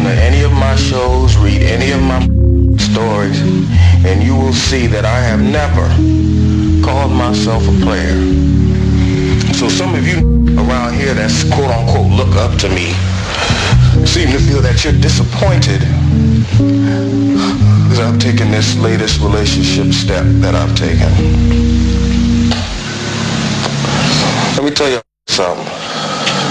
to any of my shows, read any of my stories, and you will see that I have never called myself a player. So some of you around here that's quote unquote look up to me seem to feel that you're disappointed because I've taken this latest relationship step that I've taken. Let me tell you something.